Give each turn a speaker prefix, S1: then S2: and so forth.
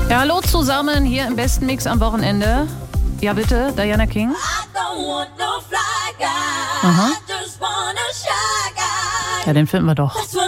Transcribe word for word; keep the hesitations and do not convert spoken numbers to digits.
S1: Ja, hallo zusammen hier im besten Mix am Wochenende. Ja bitte, Diana King. Aha. Ja, den finden wir doch.